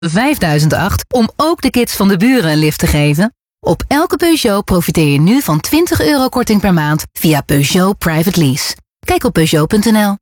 5008 om ook de kids van de buren een lift te geven? Op elke Peugeot profiteer je nu van €20 korting per maand via Peugeot Private Lease. Kijk op Peugeot.nl.